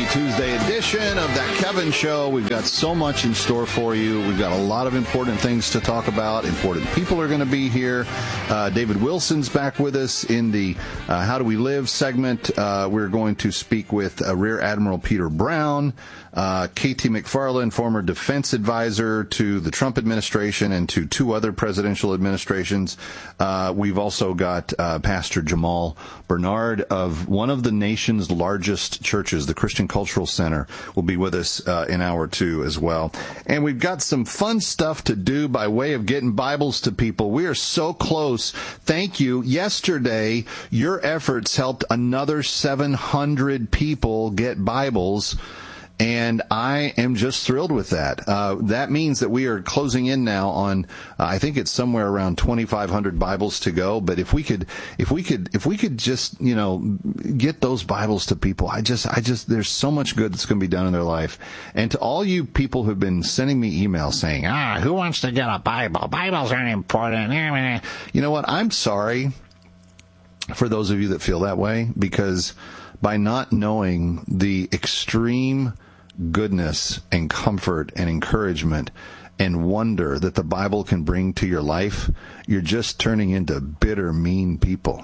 Tuesday edition of That Kevin Show. We've got so much in store for you. We've got a lot of important things to talk about. Important people are going to be here. David Wilson's back with us in the How Do We Live segment. We're going to speak with Rear Admiral Peter Brown, K.T. McFarland, former defense advisor to the Trump administration and to two other presidential administrations. We've also got Pastor Jamal Bernard of one of the nation's largest churches, the Christian Cultural Center, will be with us in hour two as well. And we've got some fun stuff to do by way of getting Bibles to people. We are so close. Thank you. Yesterday, your efforts helped another 700 people get Bibles. And I am just thrilled with that. That means that we are closing in now on, I think it's somewhere around 2,500 Bibles to go. But if we could just, get those Bibles to people, there's so much good that's going to be done in their life. And to all you people who've been sending me emails saying, who wants to get a Bible? Bibles aren't important. You know what? I'm sorry for those of you that feel that way, because by not knowing the extreme goodness and comfort and encouragement and wonder that the Bible can bring to your life, you're just turning into bitter, mean people.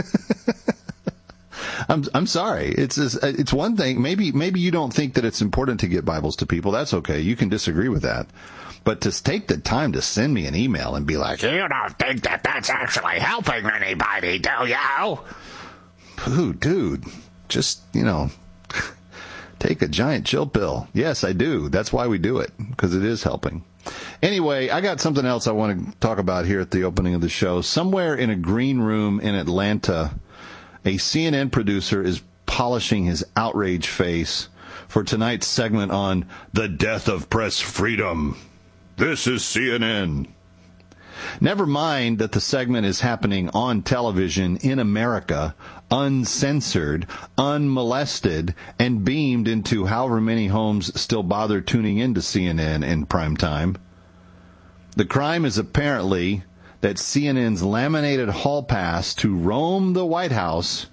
I'm sorry. It's one thing. Maybe you don't think that it's important to get Bibles to people. That's okay. You can disagree with that. But to take the time to send me an email and be like, you don't think that that's actually helping anybody, do you? Ooh, dude, just, take a giant chill pill. Yes, I do. That's why we do it, because it is helping. Anyway, I got something else I want to talk about here at the opening of the show. Somewhere in a green room in Atlanta, a CNN producer is polishing his outrage face for tonight's segment on the death of press freedom. This is CNN. Never mind that the segment is happening on television in America, uncensored, unmolested, and beamed into however many homes still bother tuning into CNN in prime time. The crime is apparently that CNN's laminated hall pass to roam the White House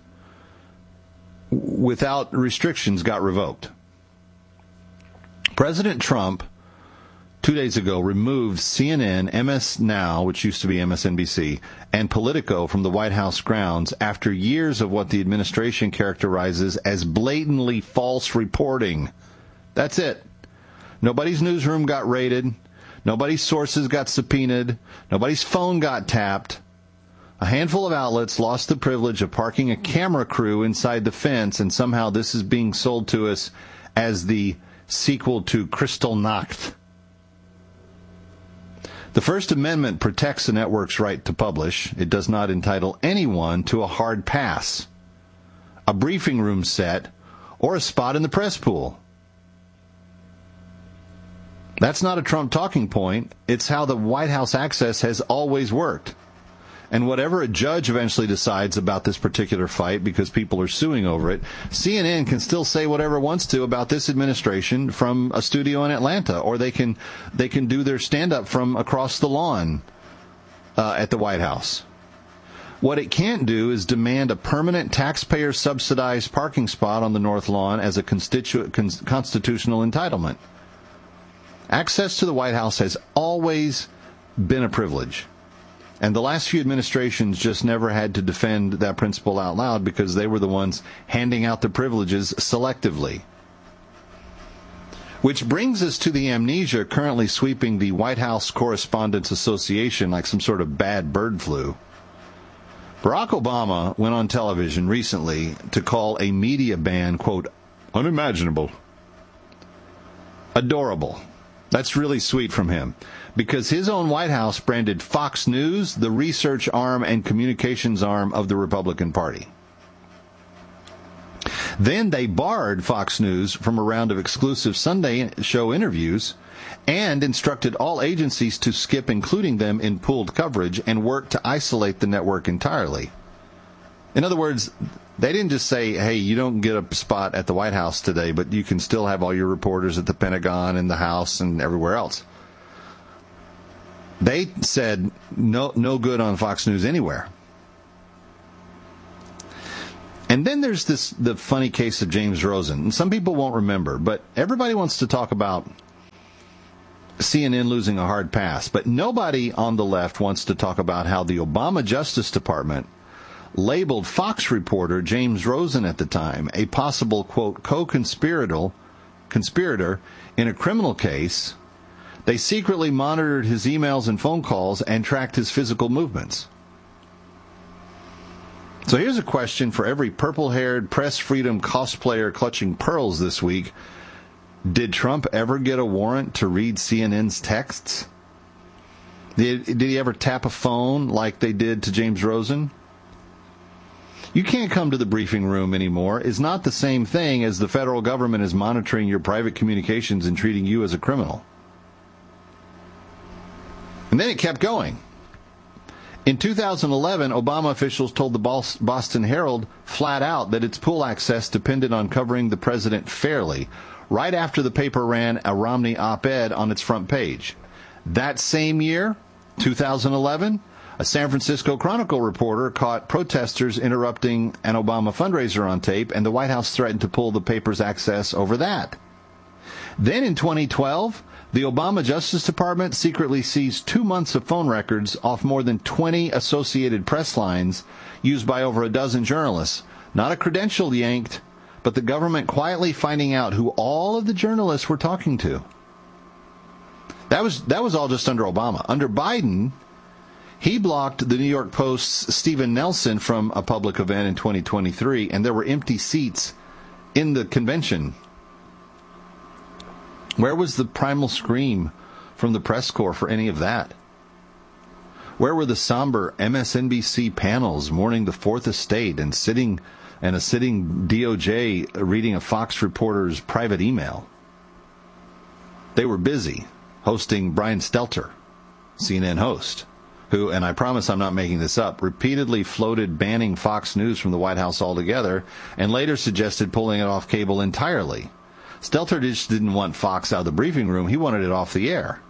without restrictions got revoked. President Trump 2 days ago removed CNN, MS Now, which used to be MSNBC, and Politico from the White House grounds after years of what the administration characterizes as blatantly false reporting. That's it. Nobody's newsroom got raided. Nobody's sources got subpoenaed. Nobody's phone got tapped. A handful of outlets lost the privilege of parking a camera crew inside the fence, and somehow this is being sold to us as the sequel to Kristallnacht. The First Amendment protects the network's right to publish. It does not entitle anyone to a hard pass, a briefing room set, or a spot in the press pool. That's not a Trump talking point. It's how the White House access has always worked. And whatever a judge eventually decides about this particular fight, because people are suing over it, CNN can still say whatever it wants to about this administration from a studio in Atlanta, or they can do their stand-up from across the lawn at the White House. What it can't do is demand a permanent taxpayer-subsidized parking spot on the North Lawn as a constitutional entitlement. Access to the White House has always been a privilege. And the last few administrations just never had to defend that principle out loud because they were the ones handing out the privileges selectively. Which brings us to the amnesia currently sweeping the White House Correspondents Association like some sort of bad bird flu. Barack Obama went on television recently to call a media ban, quote, unimaginable. Adorable. That's really sweet from him, because his own White House branded Fox News the research arm and communications arm of the Republican Party. Then they barred Fox News from a round of exclusive Sunday show interviews and instructed all agencies to skip including them in pooled coverage and work to isolate the network entirely. In other words, they didn't just say, hey, you don't get a spot at the White House today, but you can still have all your reporters at the Pentagon and the House and everywhere else. They said no good on Fox News anywhere. And then there's the funny case of James Rosen. And some people won't remember, but everybody wants to talk about CNN losing a hard pass. But nobody on the left wants to talk about how the Obama Justice Department labeled Fox reporter James Rosen at the time a possible, quote, co-conspirator in a criminal case. They secretly monitored his emails and phone calls and tracked his physical movements. So here's a question for every purple-haired press freedom cosplayer clutching pearls this week. Did Trump ever get a warrant to read CNN's texts? Did he ever tap a phone like they did to James Rosen? You can't come to the briefing room anymore is not the same thing as the federal government is monitoring your private communications and treating you as a criminal. And then it kept going. In 2011, Obama officials told the Boston Herald flat out that its pool access depended on covering the president fairly, right after the paper ran a Romney op-ed on its front page. That same year, 2011, a San Francisco Chronicle reporter caught protesters interrupting an Obama fundraiser on tape, and the White House threatened to pull the paper's access over that. Then in 2012, the Obama Justice Department secretly seized 2 months of phone records off more than 20 Associated Press lines used by over a dozen journalists. Not a credential yanked, but the government quietly finding out who all of the journalists were talking to. That was all just under Obama. Under Biden, he blocked the New York Post's Stephen Nelson from a public event in 2023, and there were empty seats in the convention. Where was the primal scream from the press corps for any of that? Where were the somber MSNBC panels mourning the Fourth Estate and a sitting DOJ reading a Fox reporter's private email? They were busy hosting Brian Stelter, CNN host, who, and I promise I'm not making this up, repeatedly floated banning Fox News from the White House altogether and later suggested pulling it off cable entirely. Stelter just didn't want Fox out of the briefing room. He wanted it off the air.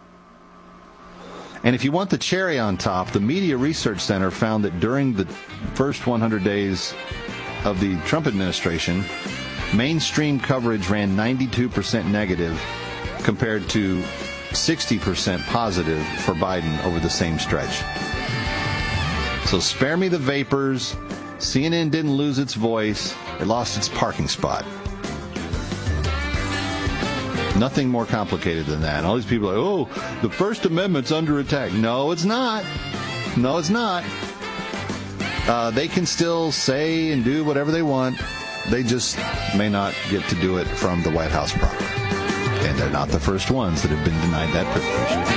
And if you want the cherry on top, the Media Research Center found that during the first 100 days of the Trump administration, mainstream coverage ran 92% negative compared to 60% positive for Biden over the same stretch. So spare me the vapors. CNN didn't lose its voice. It lost its parking spot. Nothing more complicated than that. And all these people are like, oh, the First Amendment's under attack. No, it's not. No, it's not. They can still say and do whatever they want. They just may not get to do it from the White House proper. And they're not the first ones that have been denied that privilege.